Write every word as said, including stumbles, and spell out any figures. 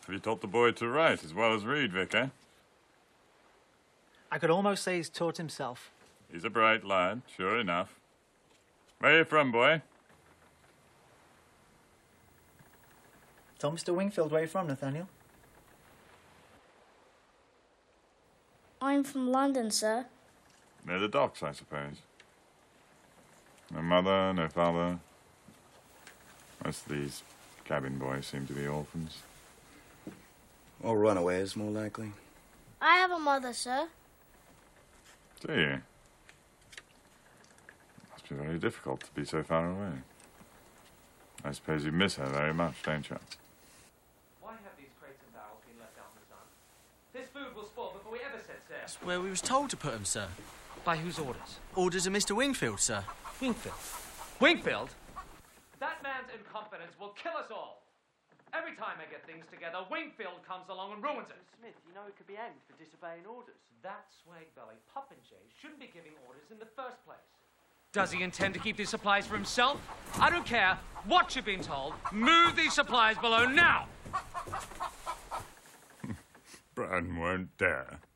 Have you taught the boy to write as well as read, Vic, eh? I could almost say he's taught himself. He's a bright lad, sure enough. Where are you from, boy? Tell Mister Wingfield where you're from, Nathaniel. I'm from London, sir. Near the docks, I suppose. No mother, no father. Most of these cabin boys seem to be orphans. Or runaways, more likely. I have a mother, sir. Do you? Must be very difficult to be so far away. I suppose you miss her very much, don't you? Why have these crates and barrels been left out in the sun? This food will spoil before we ever set sail. That's where we was told to put them, sir. By whose orders? Orders of Mister Wingfield, sir. Wingfield? Wingfield? That man's incompetence will kill us all. Every time I get things together, Wingfield comes along and ruins it. Smith, you know he could be hanged for disobeying orders. That swag-belly Popinjay shouldn't be giving orders in the first place. Does he intend to keep these supplies for himself? I don't care what you've been told. Move these supplies below now! Brown won't dare.